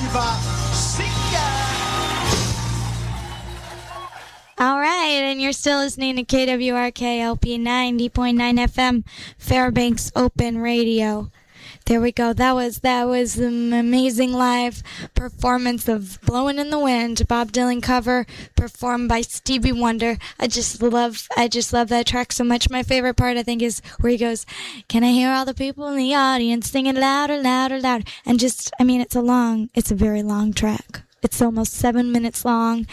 Shiva Singer. All right, and you're still listening to KWRK LP 90.9 FM, Fairbanks Open Radio. There we go. That was an amazing live performance of "Blowing in the Wind," Bob Dylan cover performed by Stevie Wonder. I just love that track so much. My favorite part, I think, is where he goes, "Can I hear all the people in the audience singing louder, louder, louder?" And just, I mean, it's a very long track. It's almost 7 minutes long.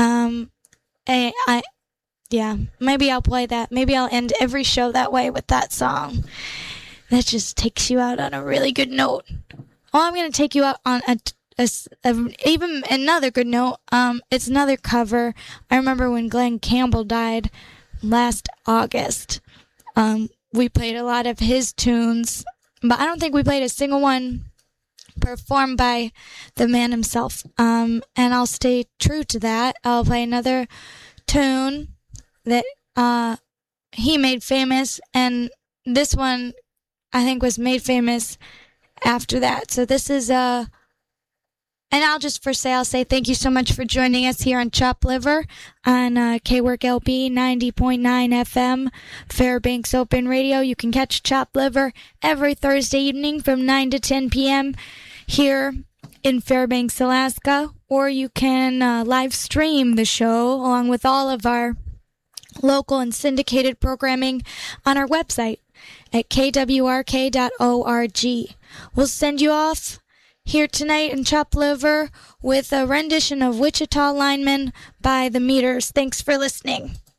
Yeah, maybe I'll play that. Maybe I'll end every show that way with that song. That just takes you out on a really good note. Oh, I'm going to take you out on even another good note. It's another cover. I remember when Glenn Campbell died last August. We played a lot of his tunes, but I don't think we played a single one performed by the man himself. And I'll stay true to that. I'll play another tune that he made famous, and this one I think was made famous after that. So this is and I'll say thank you so much for joining us here on Chop Liver on KWORK LP 90.9 FM, Fairbanks Open Radio. You can catch Chop Liver every Thursday evening from 9 to 10 p.m. here in Fairbanks, Alaska, or you can live stream the show along with all of our local and syndicated programming on our website at kwrk.org. We'll send you off here tonight in Chop Liver with a rendition of Wichita Lineman by The Meters. Thanks for listening.